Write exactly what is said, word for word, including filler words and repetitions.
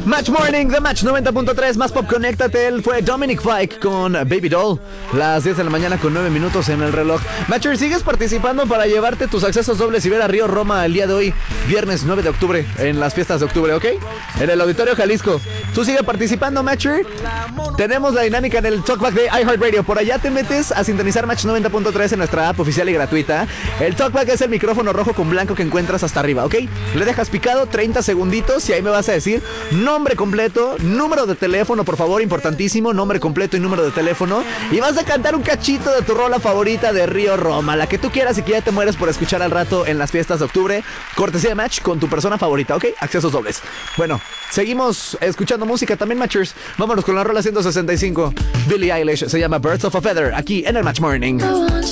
Match Morning de Match noventa punto tres, más pop, conéctate. Él fue Dominic Fike con Baby Doll. Las diez de la mañana con nueve minutos en el reloj. Matcher, ¿sigues participando para llevarte tus accesos dobles y ver a Río Roma el día de hoy, viernes nueve de octubre, en las fiestas de octubre, ¿ok? En el Auditorio Jalisco. Tú sigue participando, Matcher. Tenemos la dinámica en el Talkback de iHeartRadio. Por allá te metes a sintonizar Match noventa punto tres en nuestra app oficial y gratuita. El Talkback es el micrófono rojo con blanco que encuentras hasta arriba, ¿ok? Le dejas picado treinta segunditos y ahí me vas a decir nombre completo, número de teléfono, por favor, importantísimo, nombre completo y número de teléfono. Y vas a cantar un cachito de tu rola favorita de Río Roma, la que tú quieras y que ya te mueres por escuchar al rato en las fiestas de octubre. Cortesía de Match con tu persona favorita, ¿ok? Accesos dobles. Bueno, seguimos escuchando música también, Matchers. Vámonos con la rola ciento sesenta y cinco. Billie Eilish, se llama Birds of a Feather, aquí en el Match Morning.